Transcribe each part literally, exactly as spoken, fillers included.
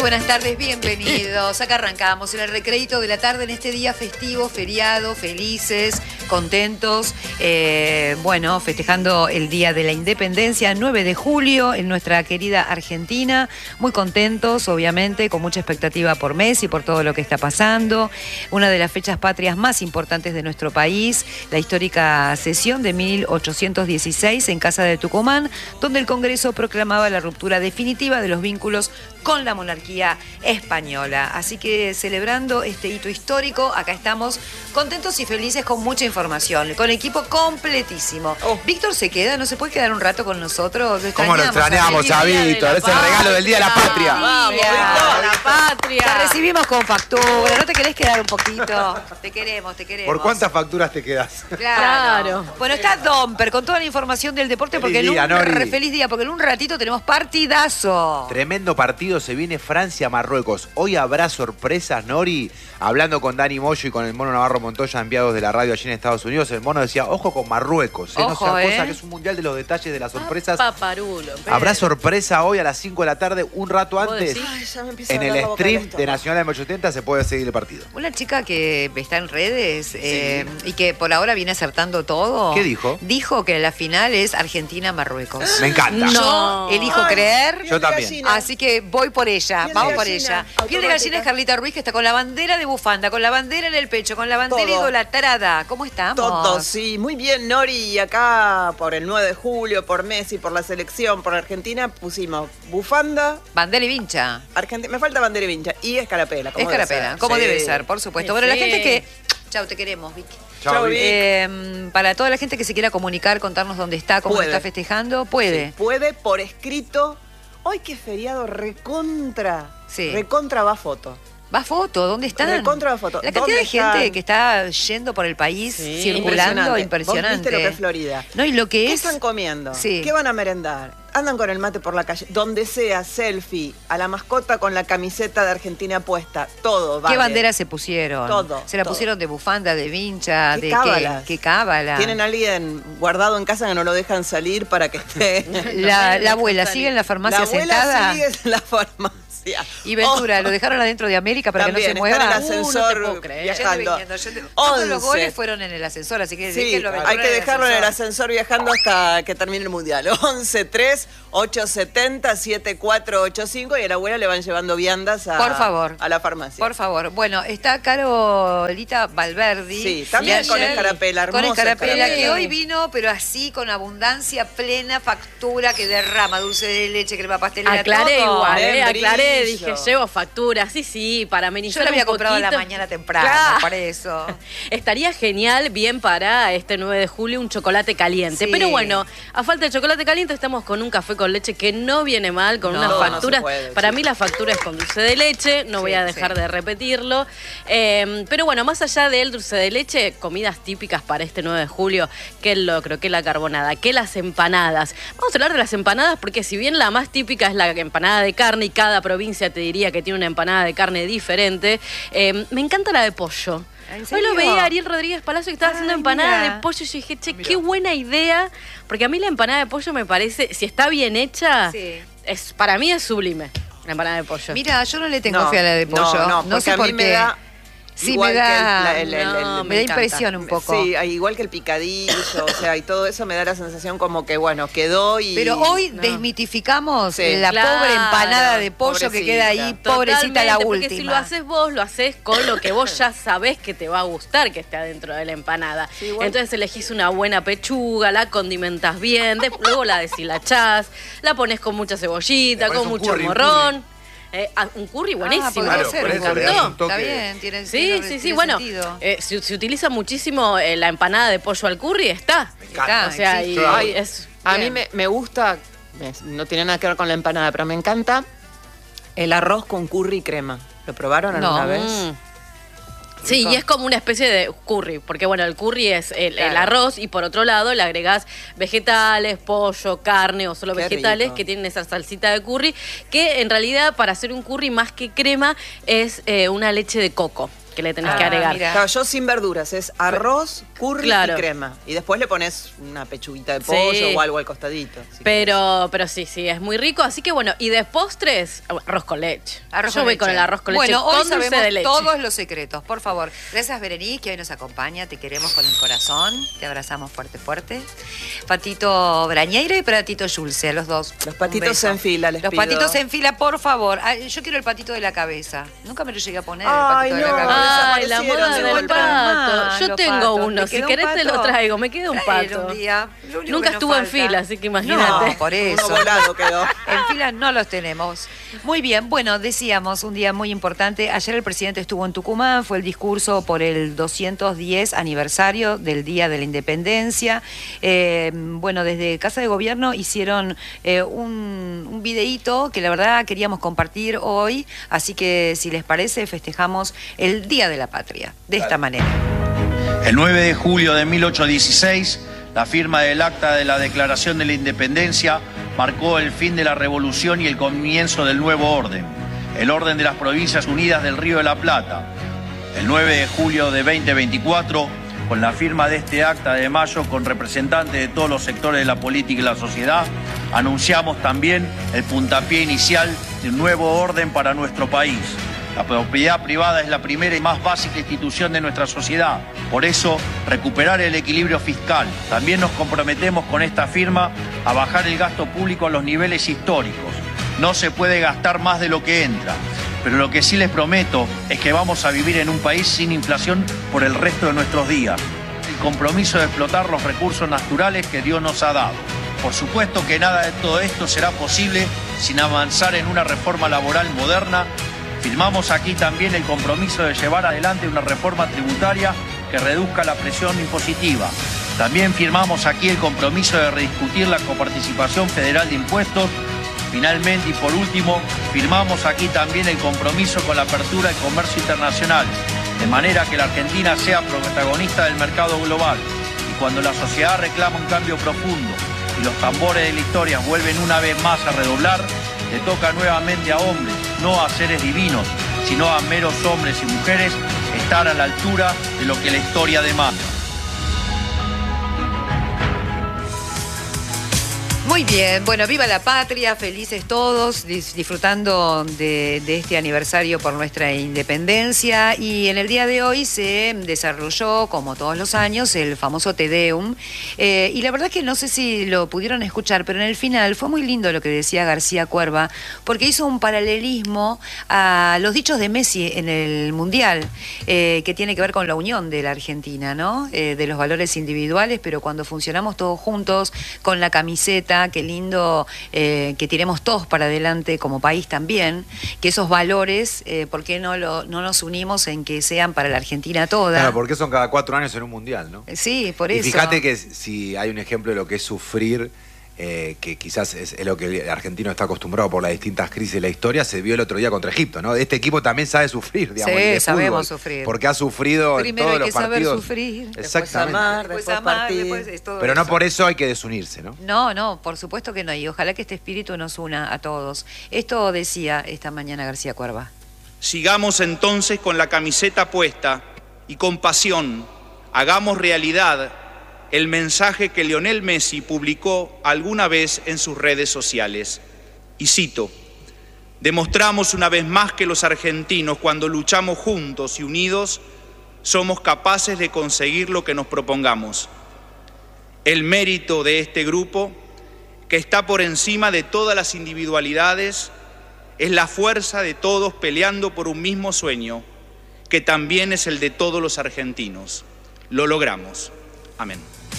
buenas tardes, bienvenidos. Acá arrancamos en el recreito de la tarde en este día festivo, feriado, felices, contentos. Eh, bueno, festejando el Día de la Independencia, nueve de julio, en nuestra querida Argentina. Muy contentos, obviamente, con mucha expectativa por Messi, por todo lo que está pasando. Una de las fechas patrias más importantes de nuestro país, la histórica sesión de mil ochocientos dieciséis en Casa de Tucumán, donde el Congreso proclamaba la ruptura definitiva de los vínculos con la monarquía española. Así que celebrando este hito histórico, acá estamos contentos y felices con mucha información, con equipo completísimo. Oh. Víctor se queda, ¿no se puede quedar un rato con nosotros? Lo ¿Cómo lo extrañamos a Víctor? Es el regalo del Día de la Patria. Vamos, Víctor, la patria. Te recibimos con factura, ¿no te querés quedar un poquito? Te queremos, te queremos. ¿Por cuántas facturas te quedas? Claro. claro. Bueno, está Domper con toda la información del deporte, feliz porque día, en un Nori. feliz día, porque en un ratito tenemos partidazo. Tremendo partido, se viene Francia-Marruecos. Hoy habrá sorpresas, Nori. Hablando con Dani Moyo y con el Mono Navarro Montoya, enviados de la radio allí en Estados Unidos, el Mono decía, ojo con Marruecos. ¿eh? Ojo, no sea eh. cosa que es un mundial de los detalles de las sorpresas. Ah, paparulo, habrá sorpresa hoy a las cinco de la tarde, un rato antes. Ay, en el stream de Nacional M ochocientos ochenta se puede seguir el partido. Una chica que está en redes sí. eh, y que por ahora viene acertando todo. ¿Qué dijo? Dijo que la final es Argentina-Marruecos. Me encanta. No. Yo elijo Ay, creer. Yo también. Así que voy por ella. Piel Vamos de por gallina, ella. Piel de gallina es Carlita Ruiz, que está con la bandera de bufanda, con la bandera en el pecho, con la bandera Todo. idolatrada. ¿Cómo estamos? Todo, sí. Muy bien, Nori. Y acá por el nueve de julio, por Messi, por la selección, por Argentina, pusimos bufanda. Bandera y vincha. Argentina. Me falta bandera y vincha. Y escarapela. Como Escarapela, debe ser. como Sí. debe ser, por supuesto. Sí, Bueno, la sí. gente que... Chau, te queremos, Vicky. Chau, Vic. Eh, para toda la gente que se quiera comunicar, contarnos dónde está, cómo Puede. está festejando, puede. Sí, puede por escrito. Hoy que es feriado, recontra. Sí. Recontra va foto. Va foto, ¿dónde están? Recontra va foto. La cantidad ¿Dónde de gente están? que está yendo por el país, Sí, circulando, impresionante. Vos viste lo que es Florida. No, y lo que ¿Qué es... están comiendo? Sí. ¿Qué van a merendar? Andan con el mate por la calle. Donde sea, selfie, a la mascota con la camiseta de Argentina puesta. Todo, vale. ¿Qué bandera se pusieron? Todo, Se la todo. pusieron de bufanda, de vincha, ¿Qué de cábalas? qué. ¿Qué cábala? Tienen a alguien guardado en casa que no lo dejan salir para que esté... La, la abuela sigue en la farmacia La abuela sentada. sigue en la farmacia. Y Ventura, Oh. ¿lo dejaron adentro de América para También, que no se está mueva? en el ascensor Uh, no te puedo creer. viajando. Yo estoy viniendo, yo- Todos los once. goles fueron en el ascensor, así que Sí, déjenlo hay que en el dejarlo en el ascensor. ascensor viajando hasta que termine el mundial. once tres ocho siete cero siete cuatro ocho cinco y a la abuela le van llevando viandas a, Por favor. a la farmacia. Por favor. Bueno, está Carolita Valverdi. Sí, también que con ayer- escarapela, Con hermosa escarapela, escarapela. que hoy vino, pero así, con abundancia, plena factura, que derrama dulce de leche, crema pastelera, Aclaré todo. igual, eh, Bien aclaré, brillo. dije, llevo factura, sí, sí, para Yo amenizar la había un comprado a la poquito. mañana temprano, Claro. por eso. Estaría genial, bien para este nueve de julio, un chocolate caliente. Sí. Pero bueno, a falta de chocolate caliente estamos con un café con leche que no viene mal, con No, unas no se facturas. puede, para sí. mí la factura es con dulce de leche, no Sí, voy a dejar sí. de repetirlo. Eh, pero bueno, más allá del dulce de leche, comidas típicas para este nueve de julio, que el locro, que la carbonada, que las empanadas. Vamos a hablar de las empanadas porque si bien la más típica es la empanada de carne y cada provincia te diría que tiene una empanada de carne diferente, eh, me encanta la de pollo. ¿En Hoy serio? lo veía a Ariel Rodríguez Palacio que estaba Ay, haciendo empanada mira. de pollo y yo dije, che, qué buena idea, porque a mí la empanada de pollo me parece, si está bien hecha, Sí. es para mí es sublime, la empanada de pollo. Mira, yo no le tengo No, fe a la de pollo. No, no, porque sé a por mí me qué. da... Sí, igual me da, que el- el- el- no, el- me da encanta. impresión un poco. Sí, igual que el picadillo, o sea, y todo eso me da la sensación como que, bueno, quedó y... Pero hoy No. desmitificamos Sí. la Claro, pobre empanada de pollo que queda ahí, pobrecita. pobrecita la Totalmente, última. porque si lo haces vos, lo haces con lo que vos ya sabés que te va a gustar que esté adentro de la empanada. Sí, igual. Entonces elegís una buena pechuga, la condimentás bien, de- luego la deshilachás, la pones con mucha cebollita, Le pones con un mucho curry, un morrón. Eh, ah, un curry buenísimo. Ah, podría Claro, ser, por me eso le das encantó. un toque. Está bien, tiene, Sí, tiene- sí, sí, tiene bueno, sentido. eh, se, se utiliza muchísimo eh, la empanada de pollo al curry, está. encanta, o sea, existe. y, Yo hago. ay, es A mí bien. me, me gusta, es- no tiene nada que ver con la empanada, pero me encanta el arroz con curry y crema. ¿Lo probaron No. alguna vez? Mm. Sí, Rico. y es como una especie de curry, porque bueno, el curry es el, el Claro. arroz y por otro lado le agregás vegetales, pollo, carne o solo Qué vegetales rico. que tienen esa salsita de curry, que en realidad para hacer un curry más que crema es eh, una leche de coco. que le tenés Ah, que agregar. mira. Claro, yo sin verduras, es arroz, curry Claro. y crema. Y después le pones una pechuguita de pollo Sí. o algo al costadito. si Pero, pero sí, sí, es muy rico. Así que bueno, y de postres, arroz con leche. Arroz Yo con voy leche. con el arroz con leche Bueno, hoy con dulce sabemos de leche. todos los secretos, por favor. Gracias, Berenice, que hoy nos acompaña. Te queremos con el corazón. Te abrazamos fuerte, fuerte. Patito Brañeiro y Patito Yulce, a los dos. Los Un patitos beso. en fila, les Los pido. patitos en fila, por favor. Ah, yo quiero el patito de la cabeza. Nunca me lo llegué a poner, Ay, el patito no. de la cabeza. Ay, la desaparecieron, moda se del encuentran pato. más Yo los tengo patos. uno. ¿Te Si queda un querés te lo pato? traigo. Me queda un Tráelo pato. un día. Lo único Nunca que nos estuvo en falta. fila, así que imagínate. No, por eso. Uno volado quedó. En fila no los tenemos. Muy bien, bueno, decíamos, un día muy importante. Ayer el presidente estuvo en Tucumán, fue el discurso por el doscientos diez aniversario del Día de la Independencia. Eh, bueno, desde Casa de Gobierno hicieron eh, un, un videíto que la verdad queríamos compartir hoy, así que si les parece festejamos el Día de la Patria, de esta manera. El nueve de julio de mil ochocientos dieciséis, la firma del Acta de la Declaración de la Independencia marcó el fin de la revolución y el comienzo del nuevo orden, el orden de las Provincias Unidas del Río de la Plata. El nueve de julio de dos mil veinticuatro, con la firma de este acta de mayo con representantes de todos los sectores de la política y la sociedad, anunciamos también el puntapié inicial de un nuevo orden para nuestro país. La propiedad privada es la primera y más básica institución de nuestra sociedad. Por eso, recuperar el equilibrio fiscal. También nos comprometemos con esta firma a bajar el gasto público a los niveles históricos. No se puede gastar más de lo que entra. Pero lo que sí les prometo es que vamos a vivir en un país sin inflación por el resto de nuestros días. El compromiso de explotar los recursos naturales que Dios nos ha dado. Por supuesto que nada de todo esto será posible sin avanzar en una reforma laboral moderna. Firmamos aquí también el compromiso de llevar adelante una reforma tributaria que reduzca la presión impositiva. También firmamos aquí el compromiso de rediscutir la coparticipación federal de impuestos. Finalmente y por último, firmamos aquí también el compromiso con la apertura del comercio internacional, de manera que la Argentina sea protagonista del mercado global. Y cuando la sociedad reclama un cambio profundo y los tambores de la historia vuelven una vez más a redoblar, le toca nuevamente a hombres, no a seres divinos, sino a meros hombres y mujeres, estar a la altura de lo que la historia demanda. Muy bien, bueno, viva la patria, felices todos, dis- disfrutando de, de este aniversario por nuestra independencia. Y en el día de hoy se desarrolló, como todos los años, el famoso Te Deum. Eh, y la verdad que no sé si lo pudieron escuchar, pero en el final fue muy lindo lo que decía García Cuerva, porque hizo un paralelismo a los dichos de Messi en el Mundial, eh, que tiene que ver con la unión de la Argentina, ¿no? Eh, de los valores individuales, pero cuando funcionamos todos juntos, con la camiseta, qué lindo eh, que tiremos todos para adelante como país también, que esos valores, eh, ¿por qué no, lo, no nos unimos en que sean para la Argentina toda? Claro, porque son cada cuatro años en un mundial, ¿no? Sí, por Y eso. fíjate que si hay un ejemplo de lo que es sufrir, eh, que quizás es, es lo que el argentino está acostumbrado por las distintas crisis de la historia, se vio el otro día contra Egipto, ¿no? Este equipo también sabe sufrir, digamos. Sí, el de sabemos fútbol, sufrir. Porque ha sufrido en Primero todos hay que los saber partidos. sufrir, después Exactamente. amar, Después después amar, partir. después es todo Pero no eso. por eso hay que desunirse, ¿no? No, no, por supuesto que no. Y ojalá que este espíritu nos una a todos. Esto decía esta mañana García Cuerva. Sigamos entonces con la camiseta puesta y con pasión hagamos realidad el mensaje que Lionel Messi publicó alguna vez en sus redes sociales. Y cito: demostramos una vez más que los argentinos, cuando luchamos juntos y unidos, somos capaces de conseguir lo que nos propongamos. El mérito de este grupo, que está por encima de todas las individualidades, es la fuerza de todos peleando por un mismo sueño, que también es el de todos los argentinos. Lo logramos. Amén.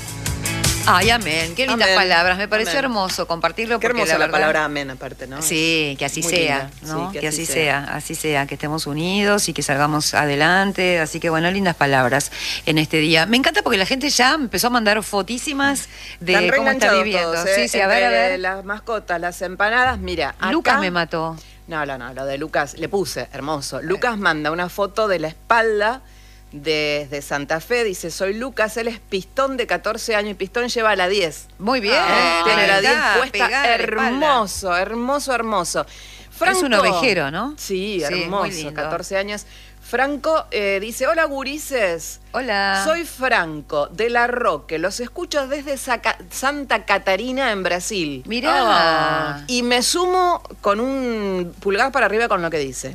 Ay, amén. Qué lindas Amén. palabras. Me pareció Amén. hermoso compartirlo. Qué porque hermosa la, la, verdad, palabra amén, aparte, ¿no? Sí, que así Muy sea, linda. ¿no? Sí, que, así sea. así sea, que estemos unidos y que salgamos adelante. Así que bueno, lindas palabras en este día. Me encanta porque la gente ya empezó a mandar fotísimas de Están cómo está reenganchados viviendo. todos, ¿eh? Sí, sí, a ver, a Entre ver. las mascotas, las empanadas, mira, acá... Lucas me mató. No, no, no, lo de Lucas, le puse, hermoso. Lucas manda una foto de la espalda desde Santa Fe, dice, soy Lucas, él es Pistón de catorce años y Pistón lleva la diez. Muy bien. ¿Eh? Tiene la diez Pegada, puesta, pegada a la espalda. hermoso, hermoso, hermoso. Franco, es un ovejero, ¿no? Sí, Sí, hermoso, muy lindo. catorce años. Franco eh, dice, hola gurises, Hola. soy Franco de La Roque, los escucho desde Saca- Santa Catarina en Brasil. Mirá. Ah. Y me sumo con un pulgar para arriba con lo que dice.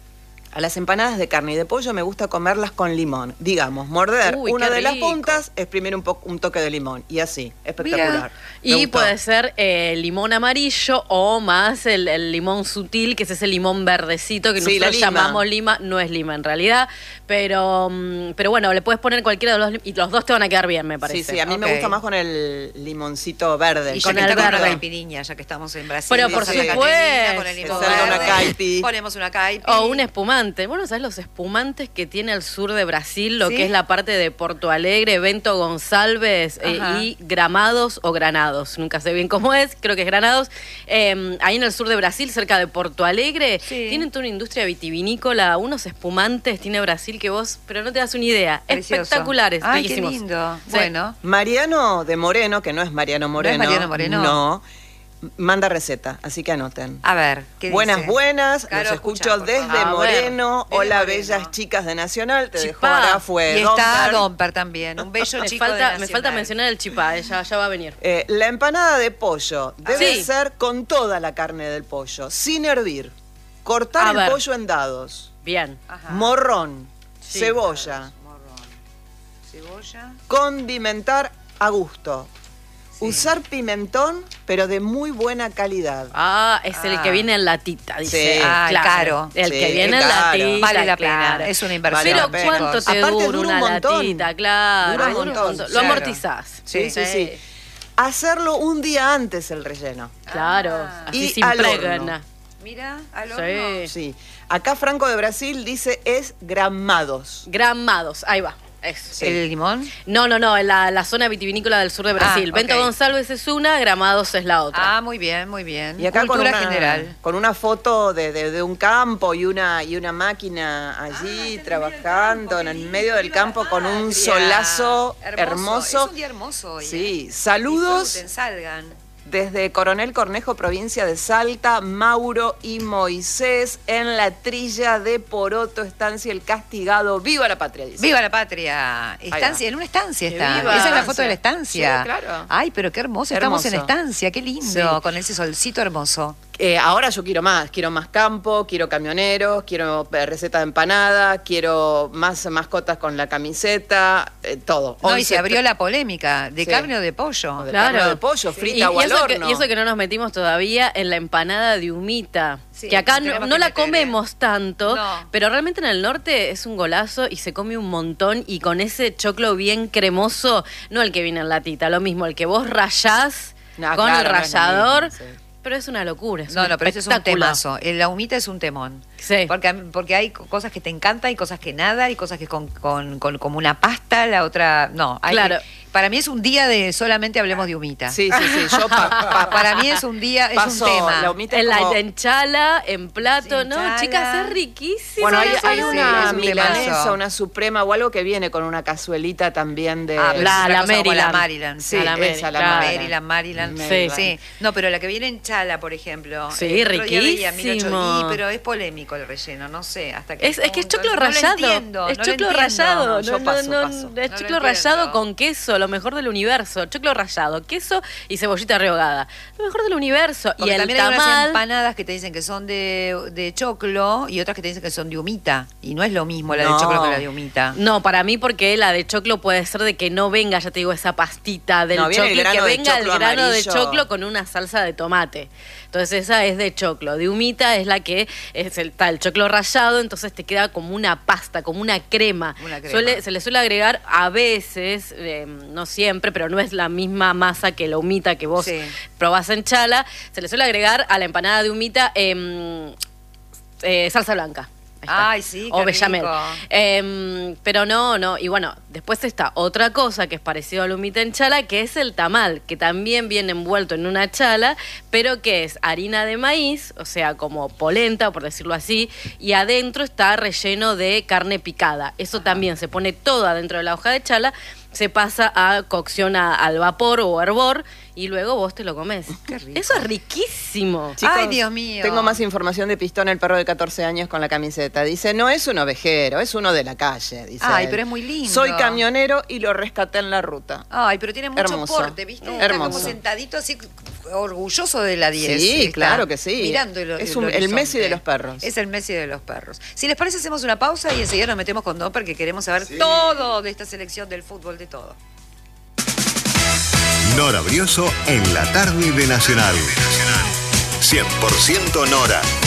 A las empanadas de carne y de pollo me gusta comerlas con limón. Digamos, morder Uy, una qué de las rico. puntas, exprimir un, po- un toque de limón. Y así, espectacular. Me Y gustó. puede ser eh, limón amarillo o más el, el limón sutil, que es ese limón verdecito que Sí, la nosotros lima. llamamos lima. No es lima en realidad, pero, mm, pero bueno, le puedes poner cualquiera de los dos y los dos te van a quedar bien, me parece. Sí, sí, a mí Ok. me gusta más con el limoncito verde. Y ya con que el está con una verde. caipirinha, ya que estamos en Brasil. Pero por con la supuesto. caipirinha, con el Que limón salga una verde, caipi. Ponemos una caipi. O un espumante. Bueno, ¿sabes los espumantes que tiene el sur de Brasil? Lo ¿Sí? que es la parte de Porto Alegre, Bento Gonçalves eh, Ajá. y Gramados o Granados. Nunca sé bien cómo es, creo que es Granados. Eh, ahí en el sur de Brasil, cerca de Porto Alegre, Sí. tienen toda una industria vitivinícola, unos espumantes tiene Brasil que vos, pero no te das una idea. Precioso. Espectaculares, Ay, riquísimos. qué lindo. Sí. Bueno. Mariano de Moreno, que no es Mariano Moreno. Mariano Moreno? No, manda receta, así que anoten. A ver, ¿qué Buenas, dice? buenas, Caro, los escucha, escucho por desde favor. A Moreno. ver, Hola, desde Moreno. bellas chicas de Nacional. Te dejó Chipá. ahora fue Y está Domper. Domper también, un bello Me chico falta, de me Nacional. falta mencionar el chipá, eh, ya, ya va a venir. Eh, la empanada de pollo debe Sí. ser con toda la carne del pollo, sin hervir. Cortar A el ver. pollo en dados. Bien. Ajá. Morrón, Sí. cebolla, Morrón. Cebolla. condimentar a gusto. Sí. Usar pimentón, pero de muy buena calidad. Ah, es el Ah. que viene en latita, dice. Sí. Ah, el caro. El Sí, que viene en caro. latita. Vale la pena, claro. es una inversión. Vale Pero la pena. ¿cuánto te Aparte dura dura un una montón. latita? Claro, Dura un dura montón, Lo claro. amortizás. Sí, sí, sí. Hacerlo un día antes el relleno. Claro, Ah. así Y sin al horno. pregna. Mira, al horno. Sí. Sí. Acá Franco de Brasil dice es gramados. Gramados, ahí va. Eso. Sí. ¿El limón? No, no, no, en la, la zona vitivinícola del sur de Brasil. Ah, Bento ok. Gonçalves es una, Gramados es la otra. Ah, muy bien, muy bien. Y acá con Cultura una, general. con una foto de, de- de un campo y una, y una máquina allí trabajando en el medio del campo con un Patria. solazo hermoso. Es un día hermoso hoy. Sí, ¿eh? saludos Disfruten, salgan. desde Coronel Cornejo, provincia de Salta, Mauro y Moisés en la trilla de Poroto, estancia El Castigado. ¡Viva la patria! Dice. ¡Viva la patria! va. Estancia, en una estancia Que está. viva. Esa es la foto de la estancia. Sí, claro. Ay, pero qué hermoso. Estamos en Hermoso. estancia, qué lindo. Sí. Con ese solcito hermoso. Eh, ahora yo quiero más, quiero más campo, quiero camioneros, quiero eh, receta de empanada, quiero más mascotas con la camiseta, eh, todo. No, y once, se abrió la polémica, ¿de Sí. carne o de pollo? O de Claro. carne o de pollo, Sí. frita y, o y al eso que, horno. y eso que no nos metimos todavía en la empanada de humita. Sí, que acá nos no, tenemos no que la meter, ¿eh? comemos tanto, No. pero realmente en el norte es un golazo y se come un montón y con ese choclo bien cremoso, no el que viene en latita, lo mismo, el que vos rayás No, con claro, el no es lo rallador, mismo, sí. pero es una locura. Es No, un no, pero este es un espectáculo. temazo. El- La humita es un temón. Sí. Porque, a mí- porque hay co- cosas que te encantan y cosas que nada, y cosas que con, con, con- como una pasta, la otra. No, hay- Claro. Para mí es un día de solamente hablemos de humita. Sí, sí, sí. Yo pa- pa- Para mí es un día, es paso un tema. la humita En es la como- en chala, en plato, Sí, ¿no? chala. Chicas, es riquísimo. Bueno, hay, eso, hay ¿no? una es un milanesa, temazo. una suprema o algo que viene con una cazuelita también de... Ah, pero La- es una la cosa como la Maryland. Maryland. Sí, A la Mary, esa, la claro. Maryland. Maryland, Maryland. Maryland. Sí. No, pero la que viene en chala, por ejemplo. Sí, el otro día veía mil riquísimo. ochocientos, y, pero es polémico el relleno, no sé. Hasta que Es, es que es punto. choclo No lo rallado. entiendo, es no lo choclo entiendo. rallado. Yo No, paso, no, no, paso. Es No lo choclo rallado entiendo. con queso, lo mejor del universo. Choclo rallado, queso y cebollita rehogada. Lo mejor del universo. Porque y el también hay unas tamal. empanadas que te dicen que son de, de choclo y otras que te dicen que son de humita. Y no es lo mismo la No. de choclo que la de humita. No, para mí porque la de choclo puede ser de que no venga, ya te digo, esa pastita del No, viene choclo, el grano que de venga el choclo grano de amarillo. choclo con una salsa de tomate. Entonces esa es de choclo. De humita es la que es el, está el choclo rallado, entonces te queda como una pasta, como una crema. Una crema. Suele, se le suele agregar a veces, eh, no siempre, pero no es la misma masa que la humita que vos Sí. probás en chala, se le suele agregar a la empanada de humita em, eh, salsa blanca. Ahí está. Ay, sí, O qué bechamel. rico. Em, pero no, no. Y bueno, después está otra cosa que es parecido a la humita en chala, que es el tamal, que también viene envuelto en una chala, pero que es harina de maíz, o sea, como polenta, por decirlo así, y adentro está relleno de carne picada. Eso también se pone todo adentro de la hoja de chala se pasa a cocción a- al vapor o hervor y luego vos te lo comés. Qué rico. Eso es riquísimo. Chicos, Ay, Dios mío. Tengo más información de Pistón, el perro de catorce años con la camiseta. Dice, no es un ovejero, es uno de la calle. Dice Ay, él. pero es muy lindo. Soy camionero y lo rescaté en la ruta. Ay, pero tiene mucho Hermoso. porte, ¿viste? Está Hermoso. como sentadito así, orgulloso de la diez. Sí, Está claro que sí. Mirando el, Es el un- el horizonte. Messi de los perros. Es el Messi de los perros. Si les parece, hacemos una pausa y enseguida nos metemos con Don, porque queremos saber todo de esta selección del fútbol, de todo. Nora Brioso en la tarde de Nacional. cien por ciento Nora.